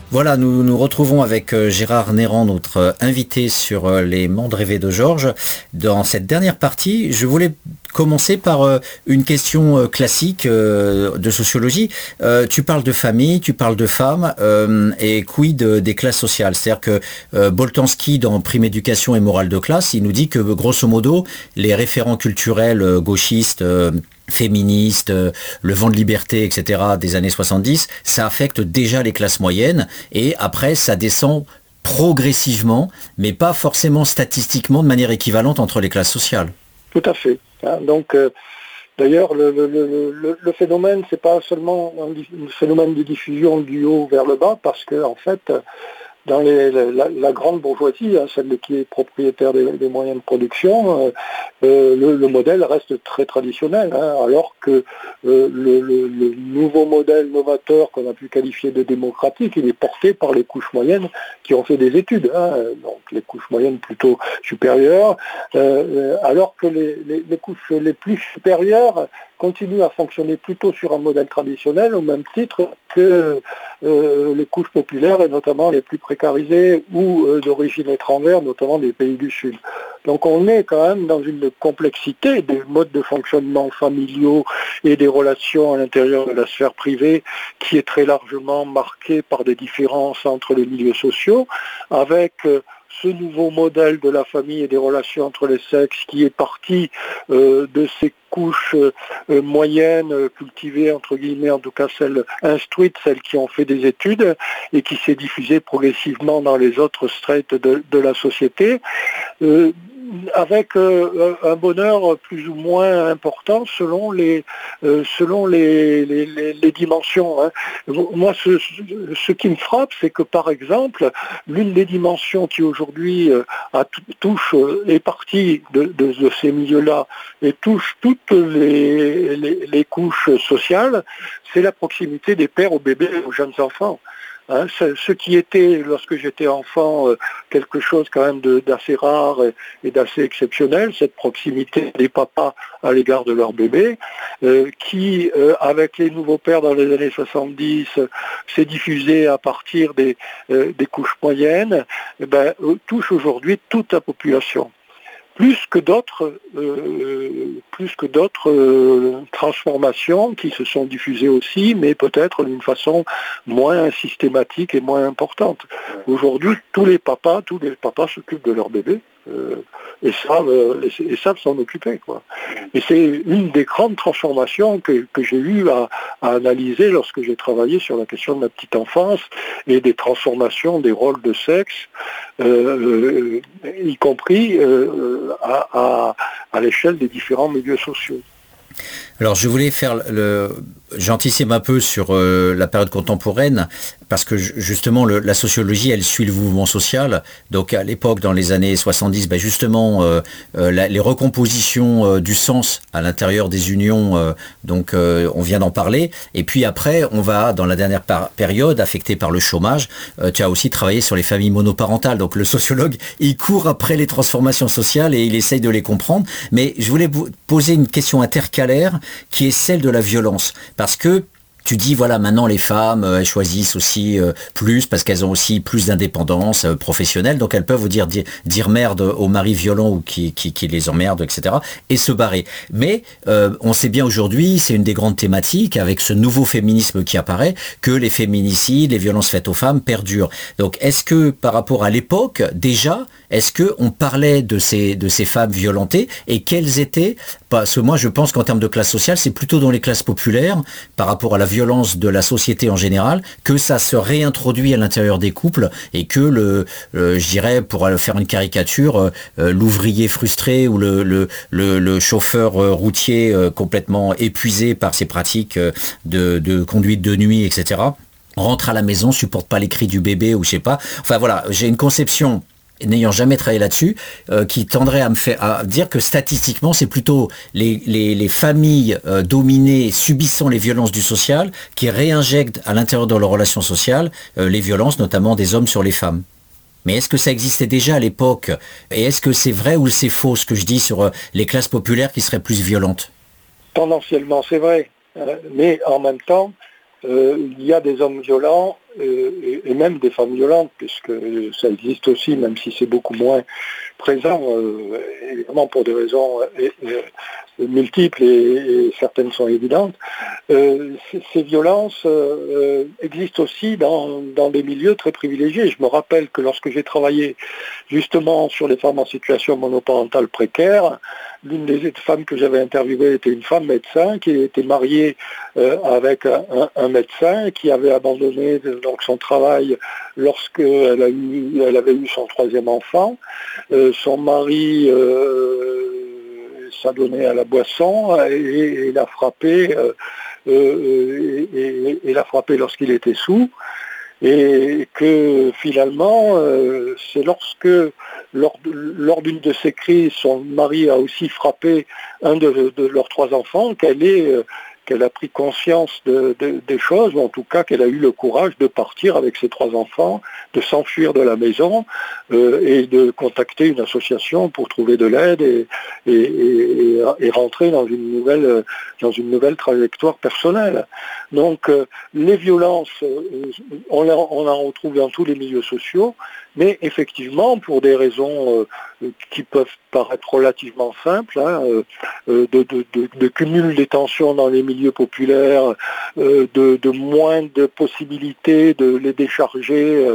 Voilà, nous nous retrouvons avec Gérard Néran, notre invité sur les mondes rêvés de Georges. Dans cette dernière partie, je voulais commencer par une question classique de sociologie. Tu parles de famille, tu parles de femmes, et quid des classes sociales. C'est-à-dire que Boltanski, dans Prime éducation et morale de classe, il nous dit que grosso modo, les référents culturels gauchistes, féministes, le vent de liberté, etc., des années 70, ça affecte déjà les classes moyennes, et après ça descend progressivement, mais pas forcément statistiquement de manière équivalente entre les classes sociales. Tout à fait. Donc, d'ailleurs, le phénomène, c'est pas seulement un phénomène de diffusion du haut vers le bas, parce que en fait, dans la grande bourgeoisie, celle qui est propriétaire des moyens de production, le modèle reste très traditionnel, alors que le nouveau modèle novateur qu'on a pu qualifier de démocratique, il est porté par les couches moyennes qui ont fait des études, donc les couches moyennes plutôt supérieures, alors que les couches les plus supérieures continuent à fonctionner plutôt sur un modèle traditionnel au même titre que les couches populaires et notamment les plus précarisées ou d'origine étrangère, notamment des pays du Sud. Donc on est quand même dans une complexité des modes de fonctionnement familiaux et des relations à l'intérieur de la sphère privée qui est très largement marquée par des différences entre les milieux sociaux, avec ce nouveau modèle de la famille et des relations entre les sexes qui est parti de ces couches moyennes, cultivées, entre guillemets, en tout cas celles instruites, celles qui ont fait des études, et qui s'est diffusée progressivement dans les autres strates de la société, avec un bonheur plus ou moins important selon les dimensions. Moi, ce qui me frappe, c'est que, par exemple, l'une des dimensions qui aujourd'hui touche est partie de ces milieux-là et touche toutes les couches sociales, c'est la proximité des pères aux bébés et aux jeunes enfants. Ce qui était, lorsque j'étais enfant, quelque chose quand même d'assez rare et d'assez exceptionnel, cette proximité des papas à l'égard de leurs bébés, qui, avec les nouveaux pères dans les années 70, s'est diffusé à partir des couches moyennes, touche aujourd'hui toute la population. Plus que d'autres transformations qui se sont diffusées aussi, mais peut-être d'une façon moins systématique et moins importante. Aujourd'hui, tous les papas s'occupent de leur bébé et savent s'en occuper, quoi. Et c'est une des grandes transformations que j'ai eu à analyser lorsque j'ai travaillé sur la question de la petite enfance et des transformations des rôles de sexe, y compris à l'échelle des différents milieux sociaux. Alors je voulais j'anticipe un peu sur la période contemporaine, parce que justement la sociologie, elle suit le mouvement social. Donc à l'époque, dans les années 70, justement les recompositions du sens à l'intérieur des unions, on vient d'en parler. Et puis après, on va dans la dernière période affectée par le chômage. Tu as aussi travaillé sur les familles monoparentales. Donc le sociologue, il court après les transformations sociales et il essaye de les comprendre. Mais je voulais vous poser une question intercalaire qui est celle de la violence. Parce que tu dis, voilà, maintenant les femmes, elles choisissent aussi plus, parce qu'elles ont aussi plus d'indépendance professionnelle, donc elles peuvent vous dire merde aux maris violents ou qui les emmerdent, etc., et se barrer. Mais on sait bien aujourd'hui, c'est une des grandes thématiques, avec ce nouveau féminisme qui apparaît, que les féminicides, les violences faites aux femmes perdurent. Donc est-ce que, par rapport à l'époque, déjà, est-ce qu'on parlait de ces femmes violentées, et quelles étaient, parce que moi je pense qu'en termes de classe sociale, c'est plutôt dans les classes populaires, par rapport à la violence de la société en général, que ça se réintroduit à l'intérieur des couples, et que je dirais, pour faire une caricature, l'ouvrier frustré ou le chauffeur routier complètement épuisé par ses pratiques de conduite de nuit, etc., rentre à la maison, supporte pas les cris du bébé ou je sais pas. Enfin voilà, j'ai une conception, n'ayant jamais travaillé là-dessus, qui tendrait à dire que statistiquement, c'est plutôt les familles dominées, subissant les violences du social, qui réinjectent à l'intérieur de leurs relations sociales les violences, notamment des hommes sur les femmes. Mais est-ce que ça existait déjà à l'époque? Et est-ce que c'est vrai ou c'est faux ce que je dis sur les classes populaires qui seraient plus violentes? Tendanciellement, c'est vrai. Mais en même temps, il y a des hommes violents et même des femmes violentes, puisque ça existe aussi, même si c'est beaucoup moins présent, évidemment pour des raisons multiples et certaines sont évidentes. Ces violences existent aussi dans des milieux très privilégiés. Je me rappelle que lorsque j'ai travaillé justement sur les femmes en situation monoparentale précaire, l'une des femmes que j'avais interviewées était une femme médecin qui était mariée avec un médecin qui avait abandonné donc son travail lorsqu'elle avait eu son troisième enfant. Son mari s'adonnait à la boisson et l'a frappé, et l'a frappé lorsqu'il était saoul. Et que finalement, c'est lorsque, lors d'une de ces crises, son mari a aussi frappé un de leurs trois enfants qu'elle a pris conscience des choses, ou en tout cas qu'elle a eu le courage de partir avec ses trois enfants, de s'enfuir de la maison et de contacter une association pour trouver de l'aide et rentrer dans une nouvelle trajectoire personnelle. Donc les violences, on en retrouve dans tous les milieux sociaux, mais effectivement, pour des raisons qui peuvent paraître relativement simples, de cumul des tensions dans les milieux populaires, de moins de possibilités de les décharger,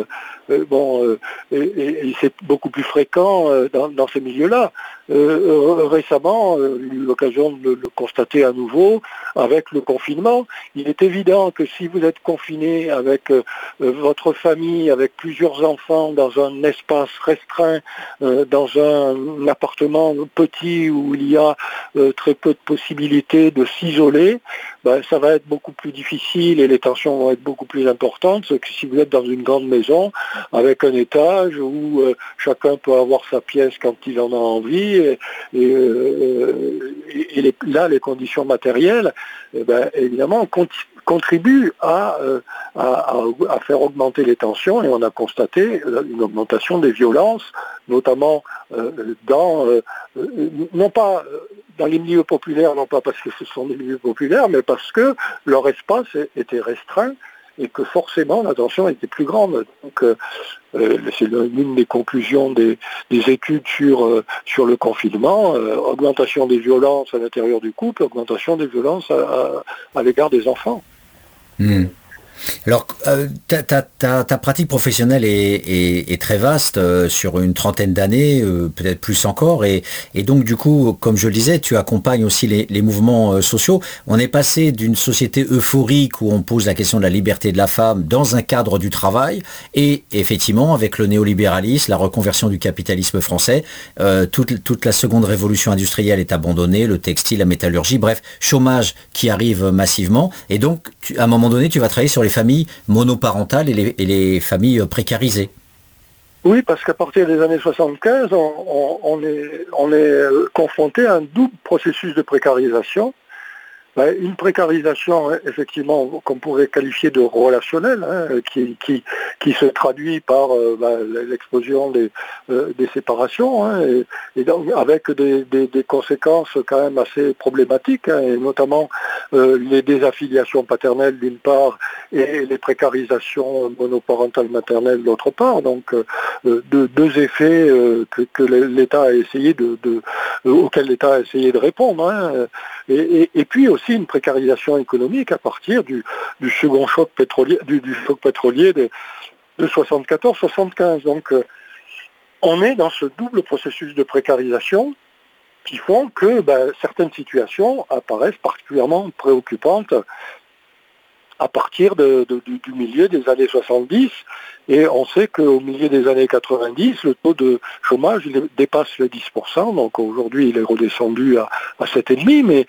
et c'est beaucoup plus fréquent dans ces milieux-là. Récemment, j'ai eu l'occasion de le constater à nouveau avec le confinement. Il est évident que si vous êtes confiné avec votre famille, avec plusieurs enfants dans un espace restreint, dans un appartement petit où il y a très peu de possibilités de s'isoler, ça va être beaucoup plus difficile et les tensions vont être beaucoup plus importantes que si vous êtes dans une grande maison avec un étage où chacun peut avoir sa pièce quand il en a envie là les conditions matérielles évidemment contribuent à faire augmenter les tensions et on a constaté une augmentation des violences, notamment non pas dans les milieux populaires, non pas parce que ce sont des milieux populaires, mais parce que leur espace était restreint et que forcément la tension était plus grande. Donc c'est l'une des conclusions des études sur le confinement, augmentation des violences à l'intérieur du couple, augmentation des violences à l'égard des enfants. Mmh. Alors, ta pratique professionnelle est très vaste, sur une trentaine d'années, peut-être plus encore, et donc du coup, comme je le disais, tu accompagnes aussi les mouvements sociaux. On est passé d'une société euphorique où on pose la question de la liberté de la femme dans un cadre du travail, et effectivement, avec le néolibéralisme, la reconversion du capitalisme français, toute la seconde révolution industrielle est abandonnée, le textile, la métallurgie, bref, chômage qui arrive massivement, et donc, à un moment donné, tu vas travailler sur les familles monoparentales et les familles précarisées. Oui, parce qu'à partir des années 75, on est confronté à un double processus de précarisation. Une précarisation, effectivement, qu'on pourrait qualifier de relationnelle, qui se traduit par l'explosion des séparations, et donc avec des conséquences quand même assez problématiques, et notamment les désaffiliations paternelles d'une part et les précarisations monoparentales maternelles d'autre part. Donc deux effets que l'État a essayé auxquels l'État a essayé de répondre. Et puis aussi une précarisation économique à partir du second choc pétrolier, du choc pétrolier de 74-75. Donc on est dans ce double processus de précarisation qui font que certaines situations apparaissent particulièrement préoccupantes à partir du milieu des années 70. Et on sait qu'au milieu des années 90, le taux de chômage dépasse les 10%, donc aujourd'hui il est redescendu à 7,5%, mais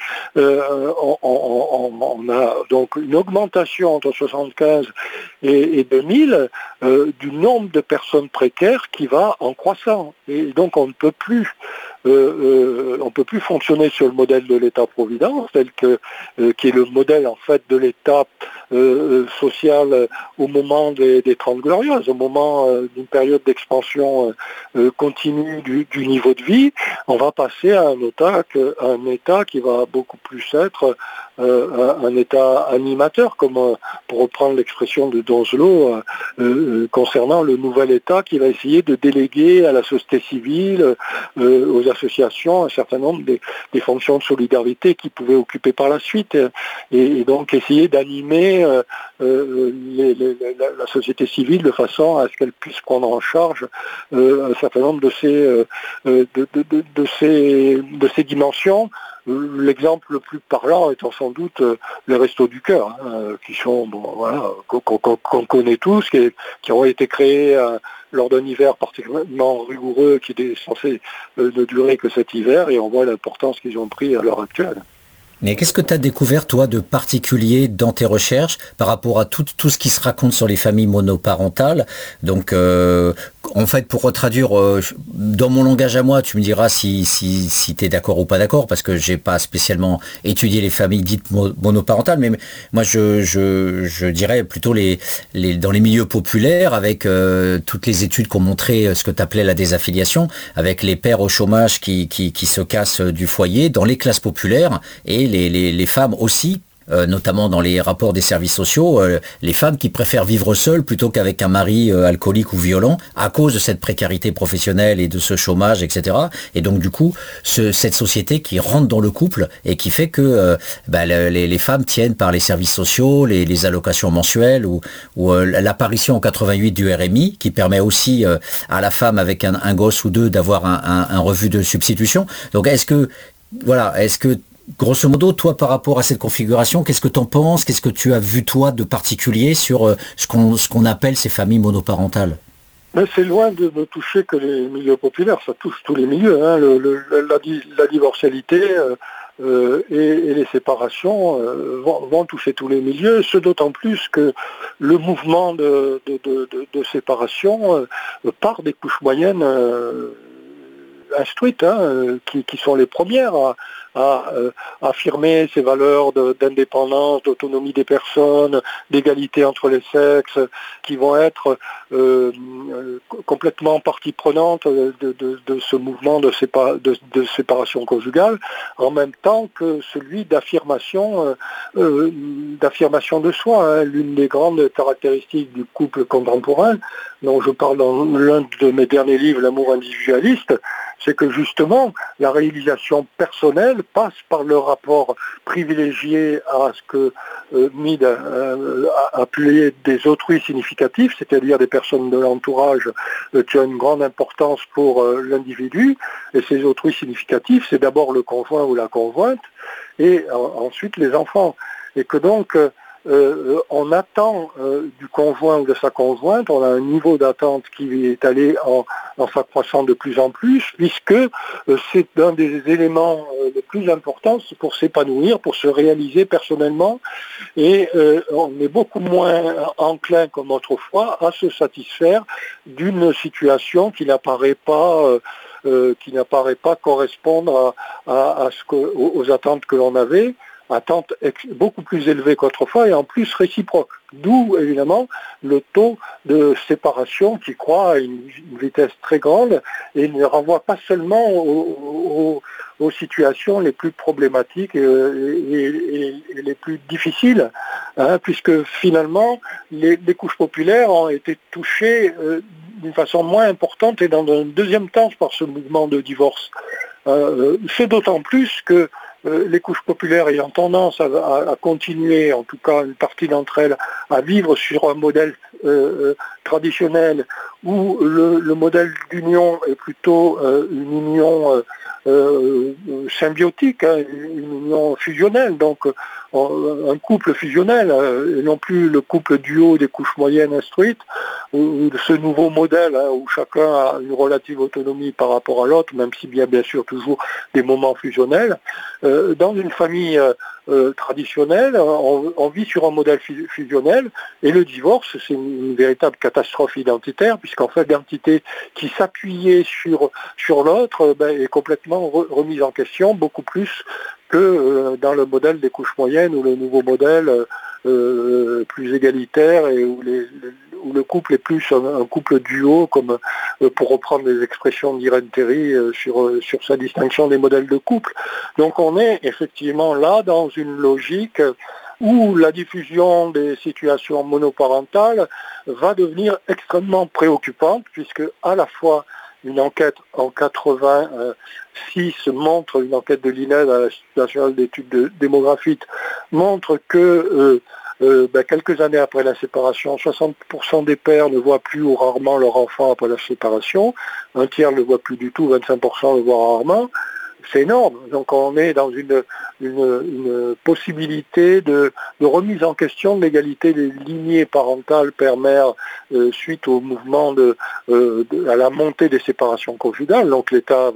on a donc une augmentation entre 75 et 2000 du nombre de personnes précaires qui va en croissant. Et donc on ne peut plus fonctionner sur le modèle de l'État-providence, qui est le modèle en fait de l'État social au moment des 30 Glorieuses, au moment d'une période d'expansion continue du niveau de vie. On va passer à un État qui va beaucoup plus être un état animateur, comme pour reprendre l'expression de Donzelot, concernant le nouvel État qui va essayer de déléguer à la société civile, aux associations, un certain nombre des fonctions de solidarité qu'ils pouvaient occuper par la suite, et donc essayer d'animer la société civile de façon à ce qu'elle puisse prendre en charge un certain nombre de ces dimensions. L'exemple le plus parlant étant sans doute les Restos du Cœur, qui sont qu'on connaît tous, qui ont été créés lors d'un hiver particulièrement rigoureux qui était censé ne durer que cet hiver, et on voit l'importance qu'ils ont pris à l'heure actuelle. Mais qu'est-ce que tu as découvert, toi, de particulier dans tes recherches par rapport à tout ce qui se raconte sur les familles monoparentales? Donc, en fait, pour retraduire dans mon langage à moi, tu me diras si tu es d'accord ou pas d'accord, parce que j'ai pas spécialement étudié les familles dites monoparentales, mais moi, je dirais plutôt dans les milieux populaires, avec toutes les études qui ont montré ce que tu appelais la désaffiliation, avec les pères au chômage qui se cassent du foyer, dans les classes populaires, et les femmes aussi, notamment dans les rapports des services sociaux, les femmes qui préfèrent vivre seules plutôt qu'avec un mari alcoolique ou violent à cause de cette précarité professionnelle et de ce chômage, etc. Et donc du coup, cette société qui rentre dans le couple et qui fait que les femmes tiennent par les services sociaux, les allocations mensuelles ou l'apparition en 88 du RMI qui permet aussi à la femme avec un gosse ou deux d'avoir un revenu de substitution. Donc est-ce que grosso modo, toi, par rapport à cette configuration, qu'est-ce que tu en penses? Qu'est-ce que tu as vu, toi, de particulier sur ce qu'on appelle ces familles monoparentales? Mais c'est loin de ne toucher que les milieux populaires, ça touche tous les milieux. Hein. La divorcialité et les séparations vont toucher tous les milieux, ce d'autant plus que le mouvement de séparation part des couches moyennes instruites, qui sont les premières à affirmer ces valeurs d'indépendance, d'autonomie des personnes, d'égalité entre les sexes, qui vont être complètement partie prenante de ce mouvement de séparation conjugale, en même temps que celui d'affirmation de soi. Hein. L'une des grandes caractéristiques du couple contemporain, dont je parle dans l'un de mes derniers livres, L'amour individualiste, c'est que justement la réalisation personnelle passe par le rapport privilégié à ce que Mead a appelé des autrui significatifs, c'est-à-dire des personnes de l'entourage qui ont une grande importance pour l'individu. Et ces autrui significatifs, c'est d'abord le conjoint ou la conjointe, et ensuite les enfants. Et que donc on attend du conjoint ou de sa conjointe, on a un niveau d'attente qui est allé en s'accroissant de plus en plus, puisque c'est un des éléments les plus importants pour s'épanouir, pour se réaliser personnellement, et on est beaucoup moins enclin comme autrefois à se satisfaire d'une situation qui n'apparaît pas correspondre aux attentes que l'on avait, attentes beaucoup plus élevées qu'autrefois et en plus réciproques. D'où évidemment le taux de séparation qui croît à une vitesse très grande et ne renvoie pas seulement aux situations les plus problématiques et les plus difficiles, puisque finalement les couches populaires ont été touchées d'une façon moins importante et dans un deuxième temps par ce mouvement de divorce. C'est d'autant plus que les couches populaires ayant tendance à continuer, en tout cas une partie d'entre elles, à vivre sur un modèle traditionnel où le modèle d'union est plutôt une union symbiotique, une union fusionnelle, donc un couple fusionnel, et non plus le couple duo des couches moyennes instruites, ou ce nouveau modèle où chacun a une relative autonomie par rapport à l'autre, même s'il y a bien sûr toujours des moments fusionnels. Dans une famille traditionnelle, on vit sur un modèle fusionnel, et le divorce, c'est une véritable catastrophe identitaire, puisqu'en fait l'entité qui s'appuyait sur l'autre est complètement remise en question, beaucoup plus que dans le modèle des couches moyennes ou le nouveau modèle plus égalitaire et où le couple est plus un couple duo, comme pour reprendre les expressions d'Irène Théry sur sa distinction des modèles de couple. Donc on est effectivement là dans une logique où la diffusion des situations monoparentales va devenir extrêmement préoccupante, puisque à la fois une enquête en 86 montre, une enquête de l'INED, à l'Institut national d'études démographiques, montre que quelques années après la séparation, 60% des pères ne voient plus ou rarement leur enfant après la séparation, un tiers ne le voit plus du tout, 25% le voient rarement. C'est énorme. Donc on est dans une possibilité de remise en question de l'égalité des lignées parentales père-mère suite au mouvement à la montée des séparations conjugales. Donc l'État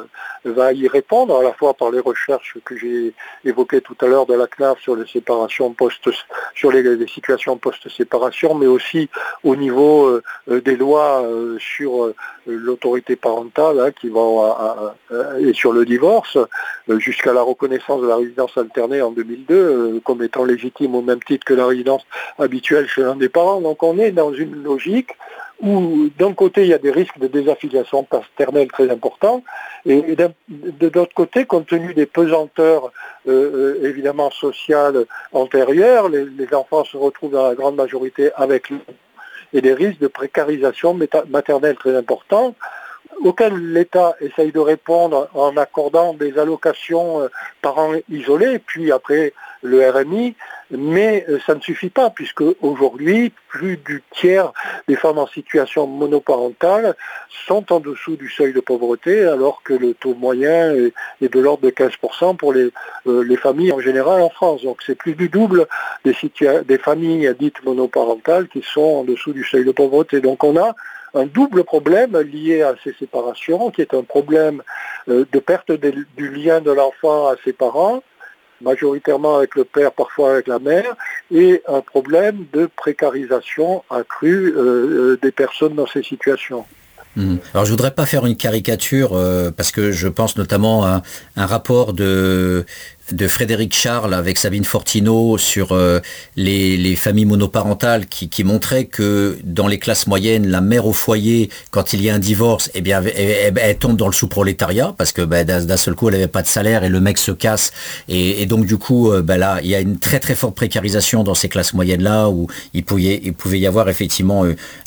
va y répondre à la fois par les recherches que j'ai évoquées tout à l'heure de la CNAF sur les séparations sur les situations post-séparation, mais aussi au niveau des lois sur l'autorité parentale qui vont et sur le divorce, jusqu'à la reconnaissance de la résidence alternée en 2002 comme étant légitime au même titre que la résidence habituelle chez l'un des parents. Donc on est dans une logique où d'un côté il y a des risques de désaffiliation paternelle très importants, et de l'autre côté, compte tenu des pesanteurs évidemment sociales antérieures, les enfants se retrouvent dans la grande majorité avec et des risques de précarisation maternelle très importants, auxquels l'État essaye de répondre en accordant des allocations parents isolés, puis après le RMI, mais ça ne suffit pas, puisque aujourd'hui, plus du tiers des femmes en situation monoparentale sont en dessous du seuil de pauvreté, alors que le taux moyen est de l'ordre de 15% pour les familles en général en France. Donc c'est plus du double des familles dites monoparentales qui sont en dessous du seuil de pauvreté. Donc on a un double problème lié à ces séparations, qui est un problème de perte du lien de l'enfant à ses parents, majoritairement avec le père, parfois avec la mère, et un problème de précarisation accrue des personnes dans ces situations. Alors je voudrais pas faire une caricature parce que je pense notamment à un rapport de Frédéric Charles avec Sabine Fortineau sur les familles monoparentales qui montrait que dans les classes moyennes, la mère au foyer, quand il y a un divorce, eh bien elle tombe dans le sous-prolétariat parce que d'un seul coup elle n'avait pas de salaire et le mec se casse et donc du coup là il y a une très très forte précarisation dans ces classes moyennes là où il pouvait y avoir effectivement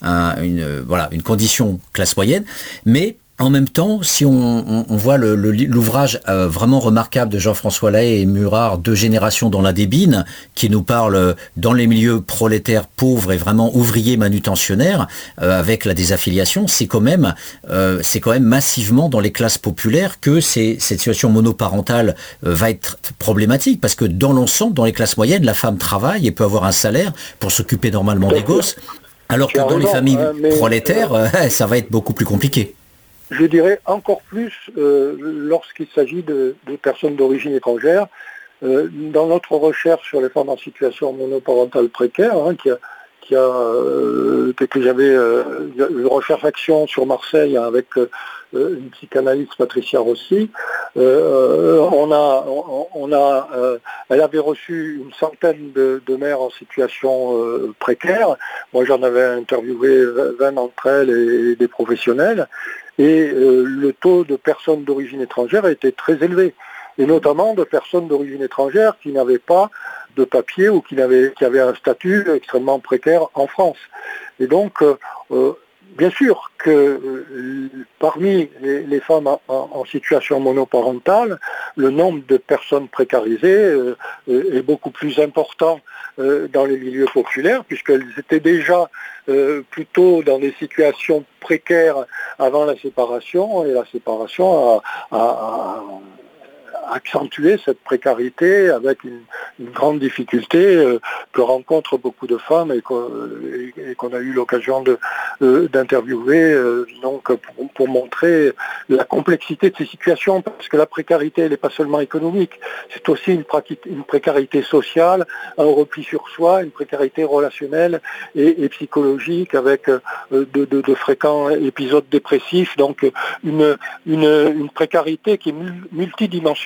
une condition classe moyenne, mais en même temps, si on voit l'ouvrage vraiment remarquable de Jean-François Lahaye et Murard, Deux générations dans la débine, qui nous parle dans les milieux prolétaires pauvres et vraiment ouvriers manutentionnaires, avec la désaffiliation, c'est quand même massivement dans les classes populaires que cette situation monoparentale va être problématique, parce que dans l'ensemble, dans les classes moyennes, la femme travaille et peut avoir un salaire pour s'occuper normalement des gosses, alors que dans les familles prolétaires, ça va être beaucoup plus compliqué. Je dirais encore plus lorsqu'il s'agit de personnes d'origine étrangère. Dans notre recherche sur les femmes en situation monoparentale précaire, que j'avais une recherche-action sur Marseille avec une psychanalyste, Patricia Rossi, elle avait reçu une centaine de mères en situation précaire. Moi, j'en avais interviewé 20 d'entre elles et des professionnels. Et le taux de personnes d'origine étrangère était très élevé, et notamment de personnes d'origine étrangère qui n'avaient pas de papier ou qui avaient un statut extrêmement précaire en France. Et donc, bien sûr que parmi les femmes en situation monoparentale, le nombre de personnes précarisées est beaucoup plus important dans les milieux populaires, puisqu'elles étaient déjà plutôt dans des situations précaires avant la séparation, et la séparation a accentuer cette précarité avec une grande difficulté que rencontrent beaucoup de femmes et qu'on a eu l'occasion d'interviewer donc pour montrer la complexité de ces situations, parce que la précarité elle n'est pas seulement économique, c'est aussi une précarité sociale, un repli sur soi, une précarité relationnelle et psychologique avec de fréquents épisodes dépressifs, donc une précarité qui est multidimensionnelle.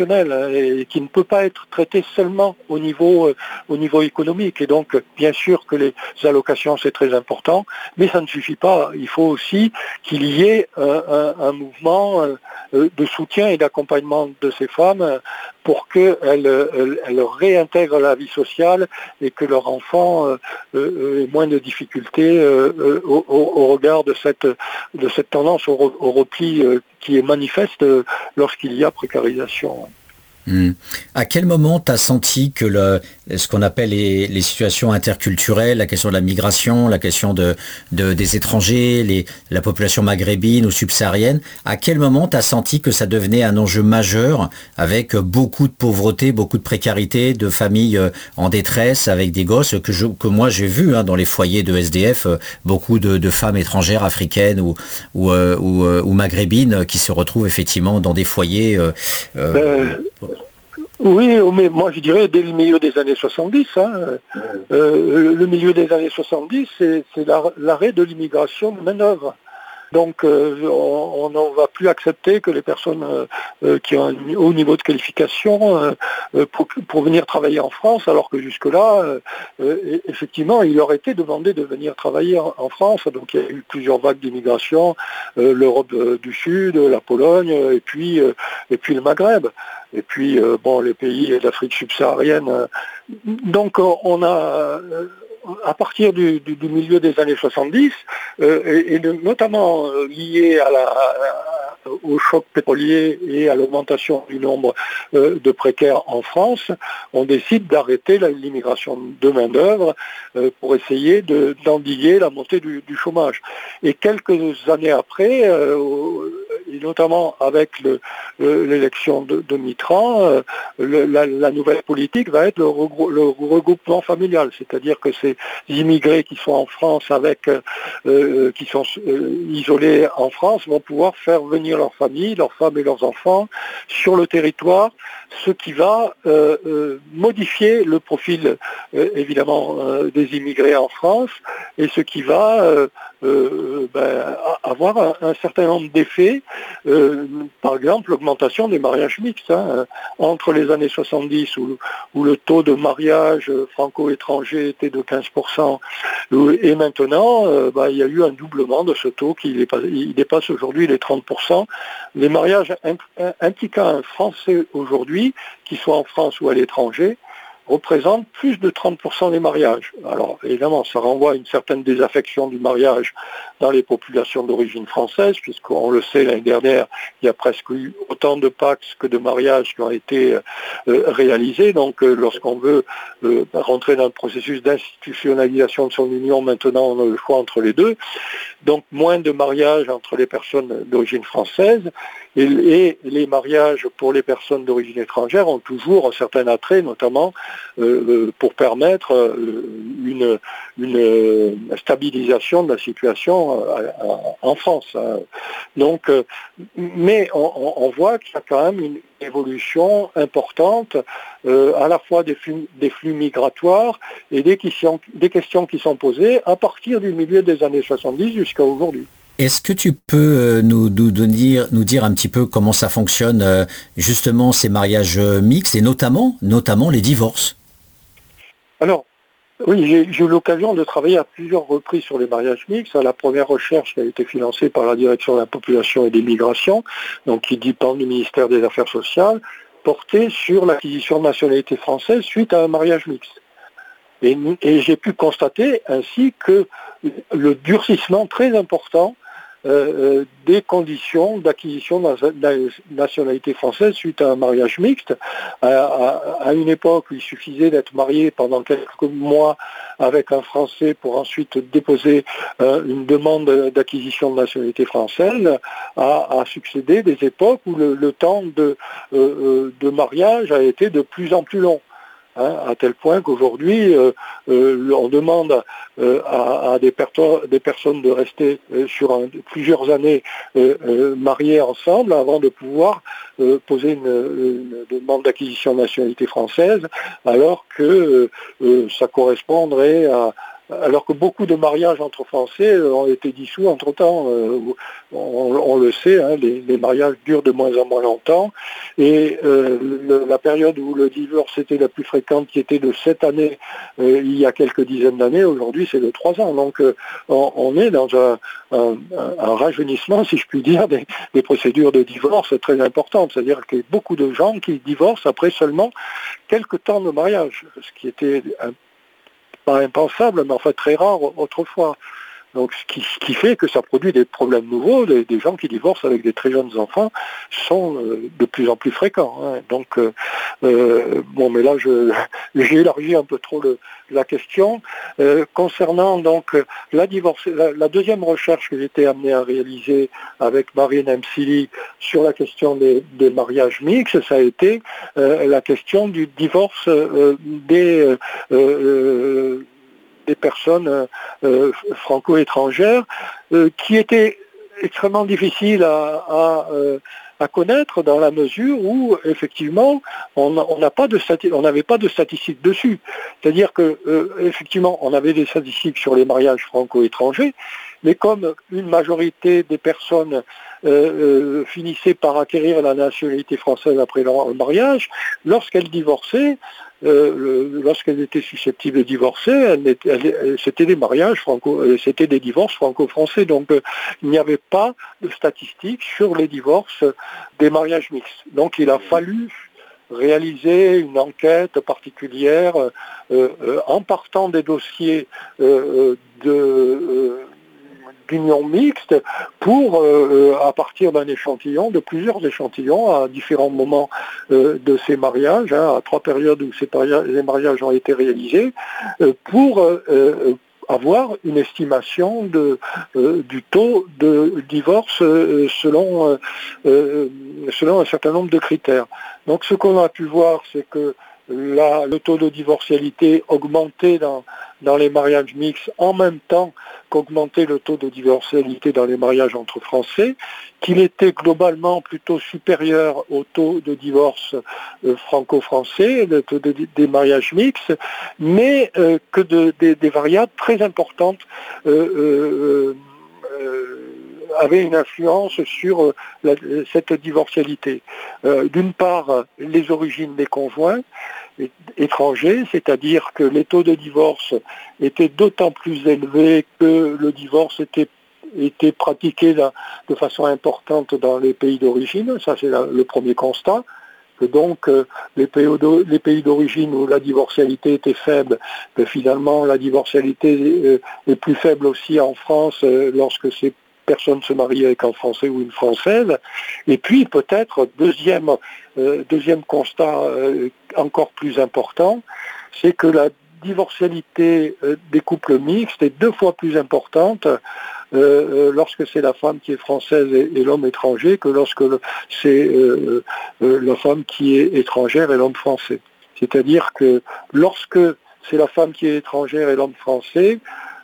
émotionnel et qui ne peut pas être traité seulement au niveau économique. Et donc, bien sûr que les allocations, c'est très important, mais ça ne suffit pas. Il faut aussi qu'il y ait un mouvement de soutien et d'accompagnement de ces femmes pour qu'elles réintègrent la vie sociale et que leur enfant ait moins de difficultés au regard de cette tendance au repli qui est manifeste lorsqu'il y a précarisation. À quel moment tu as senti que ce qu'on appelle les situations interculturelles, la question de la migration, la question des étrangers, la population maghrébine ou subsaharienne, à quel moment tu as senti que ça devenait un enjeu majeur avec beaucoup de pauvreté, beaucoup de précarité, de familles en détresse avec des gosses que moi j'ai vu dans les foyers de SDF, beaucoup de femmes étrangères africaines ou maghrébines qui se retrouvent effectivement dans des foyers... Oui, mais moi je dirais dès le milieu des années 70. Le milieu des années 70, c'est l'arrêt de l'immigration de main-d'œuvre. Donc on ne va plus accepter que les personnes qui ont un haut niveau de qualification pour venir travailler en France, alors que jusque-là, effectivement, il leur était demandé de venir travailler en France. Donc il y a eu plusieurs vagues d'immigration, l'Europe du Sud, la Pologne, et puis le Maghreb. Et puis, les pays d'Afrique subsaharienne. Donc, on a, à partir du milieu des années 70, et notamment lié au choc pétrolier et à l'augmentation du nombre de précaires en France, on décide d'arrêter l'immigration de main-d'œuvre pour essayer d'endiguer la montée du chômage. Et quelques années après, et notamment avec l'élection de Mitterrand, la nouvelle politique va être le regroupement familial, c'est-à-dire que ces immigrés qui sont en France qui sont isolés en France vont pouvoir faire venir leurs familles, leurs femmes et leurs enfants sur le territoire, ce qui va modifier le profil évidemment des immigrés en France et ce qui va avoir un certain nombre d'effets, par exemple l'augmentation des mariages mixtes. Entre les années 70 où le taux de mariage franco-étranger était de 15%, et maintenant il y a eu un doublement de ce taux il dépasse aujourd'hui les 30%. Les mariages impliquant un Français aujourd'hui, qu'il soit en France ou à l'étranger, représente plus de 30% des mariages. Alors évidemment, ça renvoie à une certaine désaffection du mariage dans les populations d'origine française, puisqu'on le sait, l'année dernière, il y a presque eu autant de Pacs que de mariages qui ont été réalisés. Donc lorsqu'on veut rentrer dans le processus d'institutionnalisation de son union, maintenant on a le choix entre les deux. Donc moins de mariages entre les personnes d'origine française, et les mariages pour les personnes d'origine étrangère ont toujours un certain attrait, notamment pour permettre une stabilisation de la situation en France. Donc, mais on voit qu'il y a quand même une évolution importante à la fois des flux migratoires et des questions qui sont posées à partir du milieu des années 70 jusqu'à aujourd'hui. Est-ce que tu peux nous dire un petit peu comment ça fonctionne, justement, ces mariages mixtes et notamment les divorces? Alors, oui, j'ai eu l'occasion de travailler à plusieurs reprises sur les mariages mixtes. La première recherche qui a été financée par la Direction de la Population et des Migrations, donc qui dépend du ministère des Affaires sociales, portait sur l'acquisition de nationalité française suite à un mariage mixte. Et j'ai pu constater ainsi que le durcissement très important des conditions d'acquisition de la nationalité française suite à un mariage mixte. À une époque où il suffisait d'être marié pendant quelques mois avec un Français pour ensuite déposer une demande d'acquisition de nationalité française, a succédé des époques où le temps de mariage a été de plus en plus long. À tel point qu'aujourd'hui, on demande à des personnes de rester sur plusieurs années mariées ensemble avant de pouvoir poser une demande d'acquisition de nationalité française, alors que ça correspondrait alors que beaucoup de mariages entre Français ont été dissous entre-temps. On le sait, hein, les mariages durent de moins en moins longtemps. Et la période où le divorce était la plus fréquente, qui était de 7 années il y a quelques dizaines d'années, aujourd'hui c'est de 3 ans. Donc on est dans un rajeunissement, si je puis dire, des procédures de divorce très importantes. C'est-à-dire qu'il y a beaucoup de gens qui divorcent après seulement quelques temps de mariage, ce qui était pas impensable, mais en fait très rare autrefois. Donc ce qui fait que ça produit des problèmes nouveaux, des gens qui divorcent avec des très jeunes enfants sont de plus en plus fréquents. Hein. Donc bon, mais là j'ai élargi un peu trop la question. Concernant donc la deuxième recherche que j'ai été amené à réaliser avec Marine Msili sur la question des mariages mixtes, ça a été la question du divorce des personnes franco-étrangères, qui était extrêmement difficile à connaître dans la mesure où effectivement on n'avait pas de statistiques dessus. C'est-à-dire que effectivement on avait des statistiques sur les mariages franco-étrangers, mais comme une majorité des personnes finissaient par acquérir la nationalité française après leur mariage, lorsqu'elles divorçaient, lorsqu'elles étaient susceptibles de divorcer, c'était des mariages c'était des divorces franco-français. Donc il n'y avait pas de statistiques sur les divorces des mariages mixtes. Donc il a fallu réaliser une enquête particulière en partant des dossiers d'union mixte pour, à partir d'un échantillon, de plusieurs échantillons à différents moments de ces mariages, hein, à 3 périodes où les mariages ont été réalisés, pour avoir une estimation du taux de divorce selon un certain nombre de critères. Donc ce qu'on a pu voir, c'est que le taux de divorcialité augmentait dans les mariages mixtes en même temps qu'augmentait le taux de divorcialité dans les mariages entre Français, qu'il était globalement plutôt supérieur au taux de divorce franco-français, le taux des mariages mixtes, mais que des variables très importantes avait une influence sur cette divorcialité. D'une part, les origines des conjoints étrangers, c'est-à-dire que les taux de divorce étaient d'autant plus élevés que le divorce était pratiqué de façon importante dans les pays d'origine. Ça, c'est le premier constat. Que donc les pays d'origine où la divorcialité était faible, que finalement la divorcialité est plus faible aussi en France lorsque ces personnes se marient avec un Français ou une Française. Et puis peut-être deuxième constat encore plus important, c'est que la divorcialité des couples mixtes est 2 fois plus importante lorsque c'est la femme qui est française et l'homme étranger que lorsque c'est la femme qui est étrangère et l'homme français. C'est-à-dire que lorsque c'est la femme qui est étrangère et l'homme français,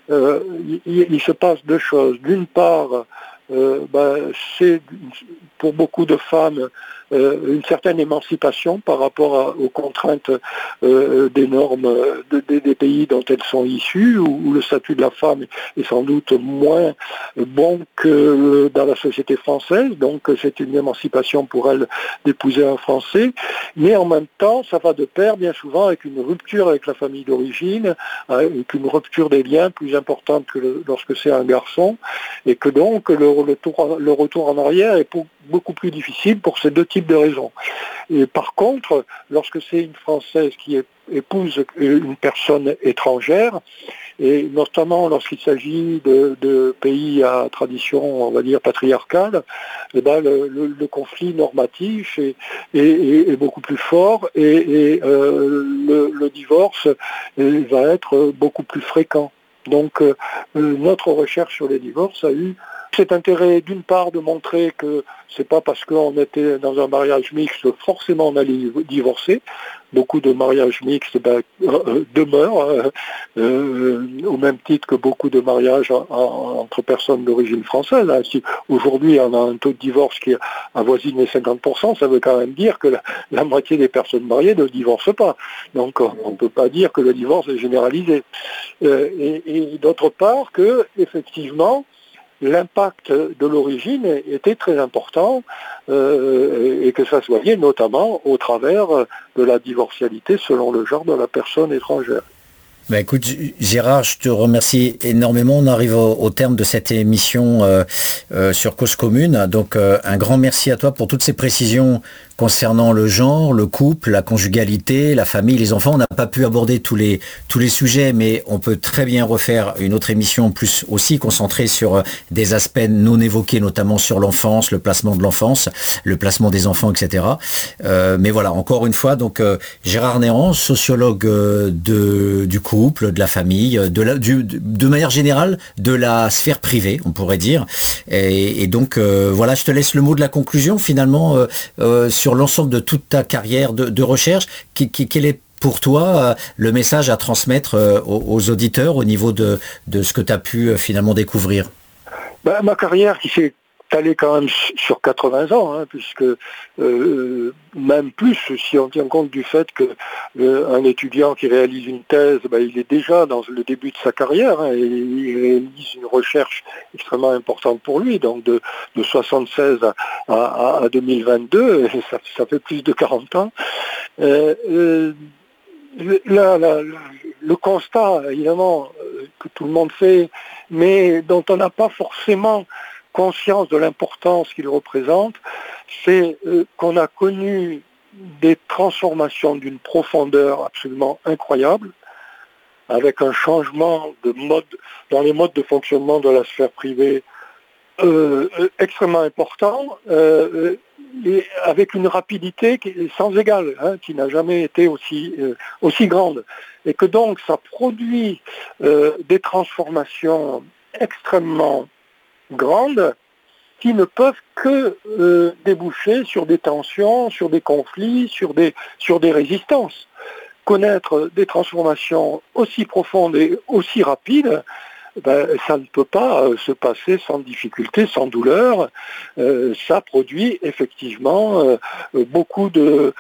il se passe 2 choses. D'une part, c'est pour beaucoup de femmes une certaine émancipation par rapport aux contraintes des normes des pays dont elles sont issues, où le statut de la femme est sans doute moins bon que dans la société française, donc c'est une émancipation pour elles d'épouser un Français, mais en même temps ça va de pair bien souvent avec une rupture avec la famille d'origine, avec une rupture des liens plus importante que lorsque c'est un garçon, et que donc le retour en arrière est beaucoup plus difficile pour ces 2 types de raisons. Et par contre, lorsque c'est une Française qui épouse une personne étrangère, et notamment lorsqu'il s'agit de pays à tradition, on va dire, patriarcale, le conflit normatif est beaucoup plus fort et le divorce va être beaucoup plus fréquent. Donc notre recherche sur les divorces a eu cet intérêt d'une part de montrer que c'est pas parce qu'on était dans un mariage mixte forcément on allait divorcer. beaucoup de mariages mixtes demeurent, au même titre que beaucoup de mariages entre personnes d'origine française. Si aujourd'hui on a un taux de divorce qui avoisine les 50%, ça veut quand même dire que la moitié des personnes mariées ne divorcent pas. Donc on ne peut pas dire que le divorce est généralisé. Et d'autre part que, effectivement, l'impact de l'origine était très important et que ça se voyait notamment au travers de la divorcialité selon le genre de la personne étrangère. Bah écoute Gérard, je te remercie énormément. On arrive au terme de cette émission sur Cause Commune. Donc un grand merci à toi pour toutes ces précisions concernant le genre, le couple, la conjugalité, la famille, les enfants. On n'a pas pu aborder tous les sujets, mais on peut très bien refaire une autre émission plus aussi concentrée sur des aspects non évoqués, notamment sur l'enfance, le placement de l'enfance, le placement des enfants, etc. Mais voilà, encore une fois, donc Gérard Néran, sociologue du couple, de la famille, de manière générale, de la sphère privée, on pourrait dire. Et donc, voilà, je te laisse le mot de la conclusion, finalement, sur l'ensemble de toute ta carrière de recherche. Quel est pour toi le message à transmettre aux auditeurs au niveau de ce que tu as pu finalement découvrir? Ma carrière qui s'est allée quand même sur 80 ans, puisque même plus si on tient compte du fait qu'un étudiant qui réalise une thèse, il est déjà dans le début de sa carrière, et il réalise une recherche extrêmement importante pour lui, donc de 76 à 2022, ça fait plus de 40 ans. Le constat, évidemment, que tout le monde fait, mais dont on n'a pas forcément conscience de l'importance qu'il représente, c'est qu'on a connu des transformations d'une profondeur absolument incroyable, avec un changement de mode dans les modes de fonctionnement de la sphère privée extrêmement important, et avec une rapidité sans égale, qui n'a jamais été aussi grande. Et que donc ça produit des transformations extrêmement grandes qui ne peuvent que déboucher sur des tensions, sur des conflits, sur des résistances. Connaître des transformations aussi profondes et aussi rapides, ça ne peut pas se passer sans difficulté, sans douleur. Ça produit effectivement beaucoup de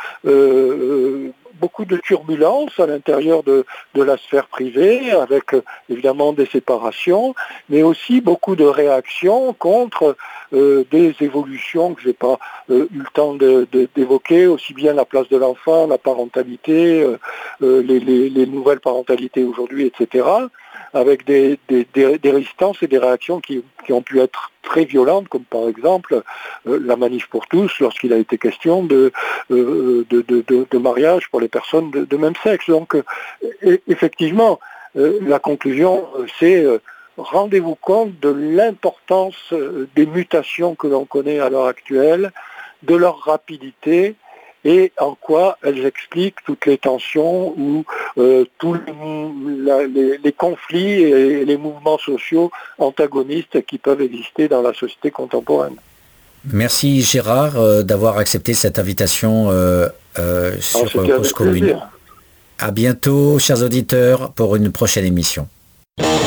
turbulences à l'intérieur de la sphère privée, avec évidemment des séparations, mais aussi beaucoup de réactions contre des évolutions que je n'ai pas eu le temps d'évoquer, aussi bien la place de l'enfant, la parentalité, les nouvelles parentalités aujourd'hui, etc., avec des résistances et des réactions qui ont pu être très violentes, comme par exemple la manif pour tous, lorsqu'il a été question de mariage pour les personnes de même sexe. Donc, effectivement, la conclusion, c'est rendez-vous compte de l'importance des mutations que l'on connaît à l'heure actuelle, de leur rapidité, et en quoi elles expliquent toutes les tensions ou tous les conflits et les mouvements sociaux antagonistes qui peuvent exister dans la société contemporaine. Merci Gérard d'avoir accepté cette invitation sur Cause Commune. À bientôt, chers auditeurs, pour une prochaine émission.